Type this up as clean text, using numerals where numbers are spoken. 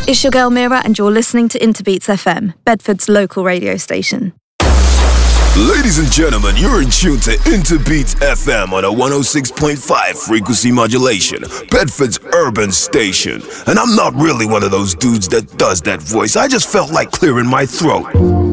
It's your girl Mira, and you're listening to Interbeats FM, Bedford's local radio station. Ladies and gentlemen, you're in tune to Interbeats FM on a 106.5 frequency modulation, Bedford's urban station. And I'm not really one of those dudes that does that voice. I just felt like clearing my throat.